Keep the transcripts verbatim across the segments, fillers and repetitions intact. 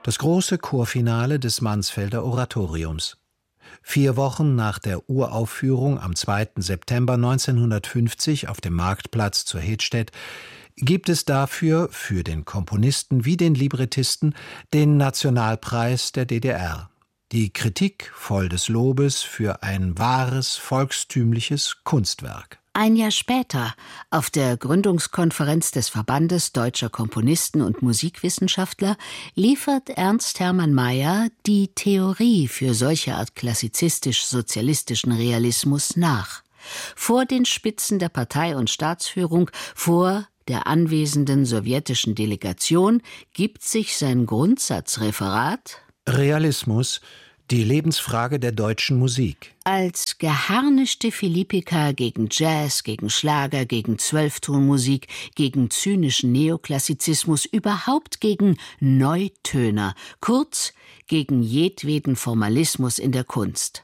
Das große Chorfinale des Mansfelder Oratoriums. Vier Wochen nach der Uraufführung am zweiten September neunzehnhundertfünfzig auf dem Marktplatz zur Hedstedt gibt es dafür für den Komponisten wie den Librettisten den Nationalpreis der D D R. Die Kritik voll des Lobes für ein wahres, volkstümliches Kunstwerk. Ein Jahr später, auf der Gründungskonferenz des Verbandes Deutscher Komponisten und Musikwissenschaftler, liefert Ernst Hermann Mayer die Theorie für solche Art klassizistisch-sozialistischen Realismus nach. Vor den Spitzen der Partei- und Staatsführung, vor der anwesenden sowjetischen Delegation, gibt sich sein Grundsatzreferat Realismus, die Lebensfrage der deutschen Musik. Als geharnischte Philippika gegen Jazz, gegen Schlager, gegen Zwölftonmusik, gegen zynischen Neoklassizismus, überhaupt gegen Neutöner, kurz gegen jedweden Formalismus in der Kunst.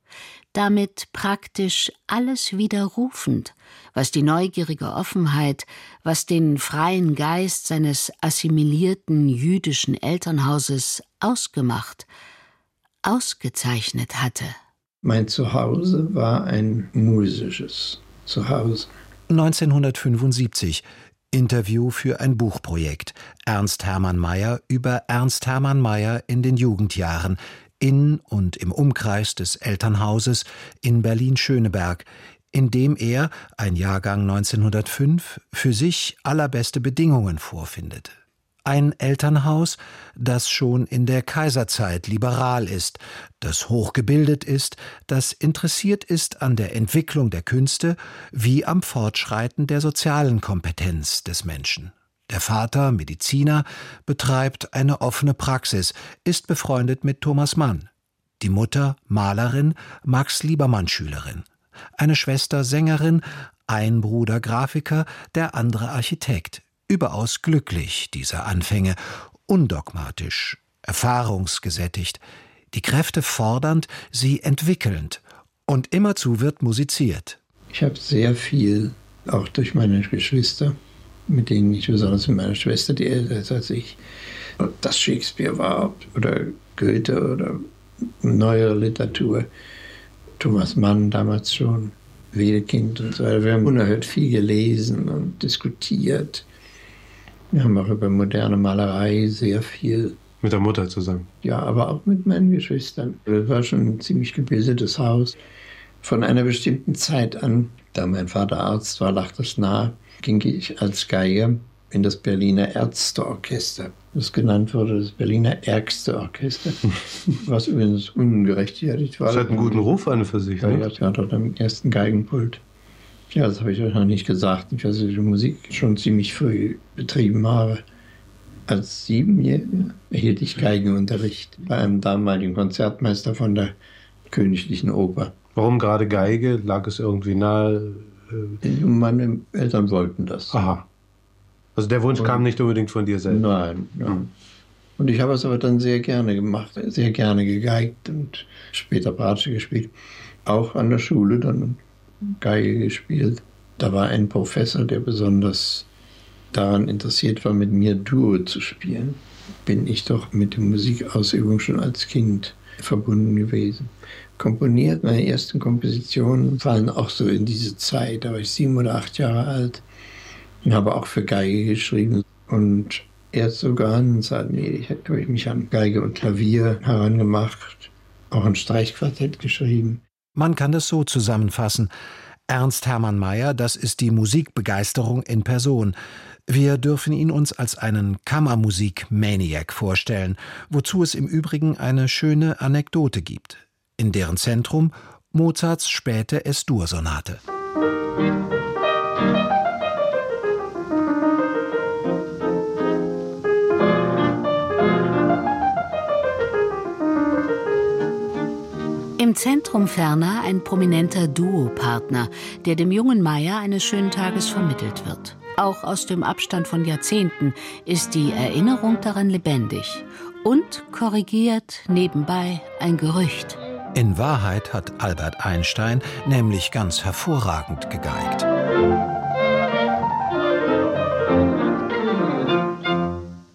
Damit praktisch alles widerrufend, was die neugierige Offenheit, was den freien Geist seines assimilierten jüdischen Elternhauses ausgemacht, ausgezeichnet hatte. Mein Zuhause war ein musisches Zuhause. neunzehnhundertfünfundsiebzig. Interview für ein Buchprojekt. Ernst Hermann Mayer über Ernst Hermann Mayer in den Jugendjahren, in und im Umkreis des Elternhauses in Berlin-Schöneberg, in dem er, ein Jahrgang neunzehnhundertfünf, für sich allerbeste Bedingungen vorfindet. Ein Elternhaus, das schon in der Kaiserzeit liberal ist, das hochgebildet ist, das interessiert ist an der Entwicklung der Künste wie am Fortschreiten der sozialen Kompetenz des Menschen. Der Vater, Mediziner, betreibt eine offene Praxis, ist befreundet mit Thomas Mann. Die Mutter, Malerin, Max Liebermann-Schülerin. Eine Schwester, Sängerin, ein Bruder, Grafiker, der andere Architekt. Überaus glücklich, diese Anfänge, undogmatisch, erfahrungsgesättigt, die Kräfte fordernd, sie entwickelnd. Und immerzu wird musiziert. Ich habe sehr viel, auch durch meine Geschwister, mit denen ich besonders mit meiner Schwester, die älter ist als ich, ob das Shakespeare war oder Goethe oder neuere Literatur, Thomas Mann damals schon, Wedekind und so weiter. Wir haben unerhört viel gelesen und diskutiert. Wir haben auch über moderne Malerei sehr viel. Mit der Mutter zusammen? Ja, aber auch mit meinen Geschwistern. Das war schon ein ziemlich gebildetes Haus. Von einer bestimmten Zeit an, da mein Vater Arzt war, lag das nahe, ging ich als Geiger in das Berliner Ärzteorchester. Das genannt wurde das Berliner Ärgste-Orchester, was übrigens ungerechtfertigt war. Das hat einen guten Ruf an für sich. Ja, Ne? das war dort am ersten Geigenpult. Ja, das habe ich euch noch nicht gesagt. Ich weiß, dass ich die Musik schon ziemlich früh betrieben habe. Als Siebenjähriger erhielt ich Geigenunterricht bei einem damaligen Konzertmeister von der Königlichen Oper. Warum gerade Geige? Lag es irgendwie nahe? Meine Eltern wollten das. Aha. Also der Wunsch Und kam nicht unbedingt von dir selbst? Nein. Ja. Hm. Und ich habe es aber dann sehr gerne gemacht, sehr gerne gegeigt und später Bratsche gespielt. Auch an der Schule dann Geige gespielt. Da war ein Professor, der besonders daran interessiert war, mit mir Duo zu spielen. Bin ich doch mit der Musikausübung schon als Kind verbunden gewesen. Komponiert, meine ersten Kompositionen fallen auch so in diese Zeit. Da war ich sieben oder acht Jahre alt und habe auch für Geige geschrieben. Und erst so ganz allmählich habe ich mich an Geige und Klavier herangemacht, auch ein Streichquartett geschrieben. Man kann das so zusammenfassen. Ernst Hermann Mayer, das ist die Musikbegeisterung in Person. Wir dürfen ihn uns als einen Kammermusik-Maniac vorstellen, wozu es im Übrigen eine schöne Anekdote gibt. In deren Zentrum Mozarts späte Es-Dur-Sonate. Im Zentrum ferner ein prominenter Duopartner, der dem jungen Mayer eines schönen Tages vermittelt wird. Auch aus dem Abstand von Jahrzehnten ist die Erinnerung daran lebendig und korrigiert nebenbei ein Gerücht. In Wahrheit hat Albert Einstein nämlich ganz hervorragend gegeigt.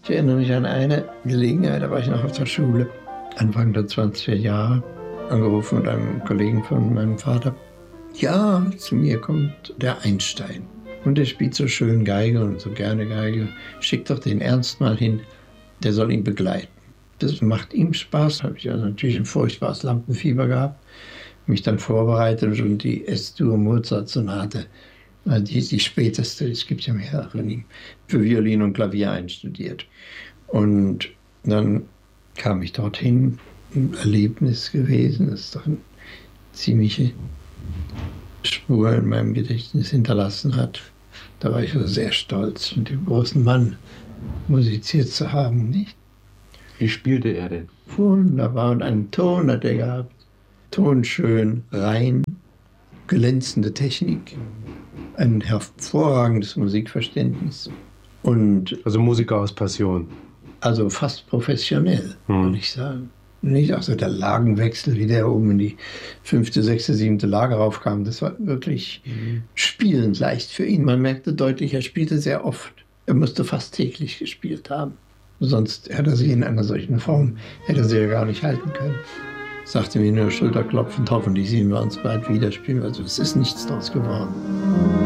Ich erinnere mich an eine Gelegenheit, da war ich noch auf der Schule, Anfang der zwanziger Jahre, angerufen mit einem Kollegen von meinem Vater. Ja, zu mir kommt der Einstein und der spielt so schön Geige und so gerne Geige. Schickt doch den Ernst mal hin, der soll ihn begleiten. Das macht ihm Spaß. Habe ich also natürlich ein furchtbares Lampenfieber gehabt, mich dann vorbereitet und die Es-Dur-Mozart-Sonate, die, die späteste, es gibt ja mehrere, für Violin und Klavier einstudiert. Und dann kam ich dorthin, ein Erlebnis gewesen, das doch eine ziemliche Spur in meinem Gedächtnis hinterlassen hat. Da war ich also sehr stolz, mit dem großen Mann musiziert zu haben, nicht? Wie spielte er denn? Wunderbar, und einen Ton hat er gehabt. Tonschön, rein, glänzende Technik, ein hervorragendes Musikverständnis. Und also Musiker aus Passion. Also fast professionell, hm. würde ich sagen. Nicht auch so der Lagenwechsel, wie der oben in die fünfte, sechste, siebte Lage raufkam. Das war wirklich mhm. spielend leicht für ihn. Man merkte deutlich, er spielte sehr oft. Er musste fast täglich gespielt haben. Sonst hätte er sie in einer solchen Form, hätte er sie ja gar nicht halten können. Sagte mir nur schulterklopfend, hoffentlich sehen wir uns bald wieder spielen. Also es ist nichts draus geworden.